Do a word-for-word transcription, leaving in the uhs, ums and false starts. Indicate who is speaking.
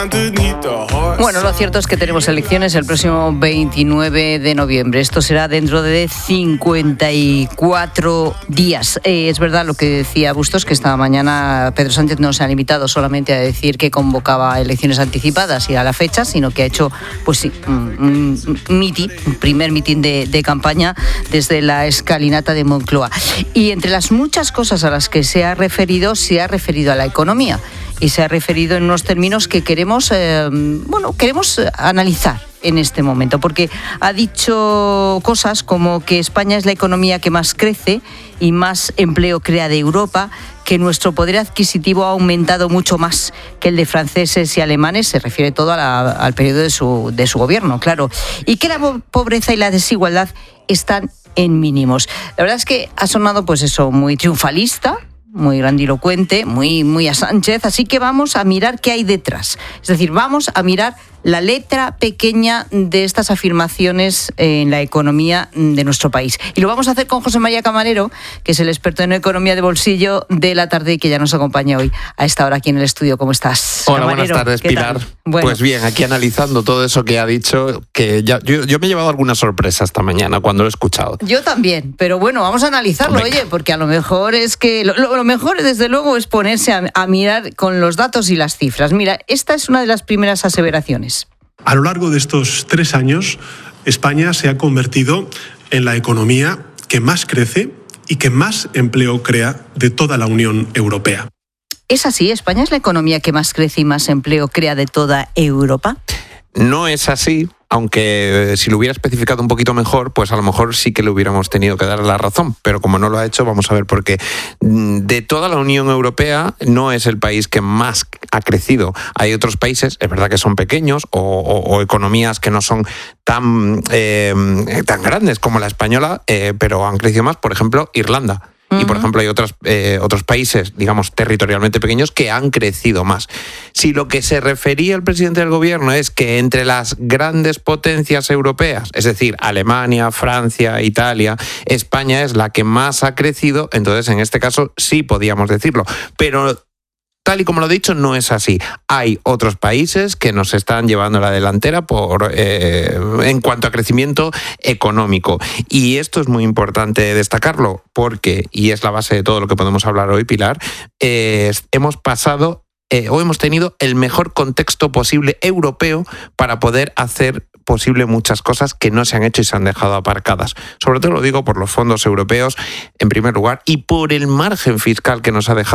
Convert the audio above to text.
Speaker 1: Bueno, lo cierto es que tenemos elecciones el próximo veintinueve de noviembre. Esto será dentro de cincuenta y cuatro días. Eh, es verdad lo que decía Bustos, que esta mañana Pedro Sánchez no se ha limitado solamente a decir que convocaba elecciones anticipadas y a la fecha, sino que ha hecho, pues sí, un, un mitin, un primer mitin de, de campaña desde la escalinata de Moncloa. Y entre las muchas cosas a las que se ha referido, se ha referido a la economía. Y se ha referido en unos términos que queremos, eh, bueno, queremos analizar en este momento, porque ha dicho cosas como que España es la economía que más crece y más empleo crea de Europa, que nuestro poder adquisitivo ha aumentado mucho más que el de franceses y alemanes, se refiere todo a la, al periodo de su, de su gobierno, claro, y que la pobreza y la desigualdad están en mínimos. La verdad es que ha sonado, pues eso, muy triunfalista, muy grandilocuente, muy, muy a Sánchez, así que vamos a mirar qué hay detrás. Es decir, vamos a mirar la letra pequeña de estas afirmaciones en la economía de nuestro país. Y lo vamos a hacer con José María Camarero, que es el experto en economía de bolsillo de La Tarde y que ya nos acompaña hoy a esta hora aquí en el estudio. ¿Cómo estás,
Speaker 2: Hola,
Speaker 1: Camarero?
Speaker 2: Buenas tardes, Pilar. Bueno. Pues bien, aquí analizando todo eso que ha dicho, que ya, yo, yo me he llevado alguna sorpresa esta mañana cuando lo he escuchado.
Speaker 1: Yo también, pero bueno, vamos a analizarlo, Venga. oye, porque a lo mejor es que, lo, lo mejor desde luego es ponerse a, a mirar con los datos y las cifras. Mira, esta es una de las primeras aseveraciones.
Speaker 3: A lo largo de estos tres años, España se ha convertido en la economía que más crece y que más empleo crea de toda la Unión Europea.
Speaker 1: ¿Es así? ¿España es la economía que más crece y más empleo crea de toda Europa?
Speaker 2: No es así, aunque si lo hubiera especificado un poquito mejor, pues a lo mejor sí que le hubiéramos tenido que dar la razón, pero como no lo ha hecho, vamos a ver por qué. De toda la Unión Europea no es el país que más ha crecido. Hay otros países, es verdad que son pequeños o, o, o economías que no son tan, eh, tan grandes como la española, eh, pero han crecido más, por ejemplo, Irlanda. Y, por ejemplo, hay otros, eh, otros países, digamos, territorialmente pequeños que han crecido más. Si lo que se refería el presidente del gobierno es que entre las grandes potencias europeas, es decir, Alemania, Francia, Italia, España es la que más ha crecido, entonces en este caso sí podíamos decirlo. Pero tal y como lo he dicho, no es así. Hay otros países que nos están llevando a la delantera por, eh, en cuanto a crecimiento económico. Y esto es muy importante destacarlo porque, y es la base de todo lo que podemos hablar hoy, Pilar, eh, hemos pasado eh, o hemos tenido el mejor contexto posible europeo para poder hacer posible muchas cosas que no se han hecho y se han dejado aparcadas. Sobre todo lo digo por los fondos europeos, en primer lugar, y por el margen fiscal que nos ha dejado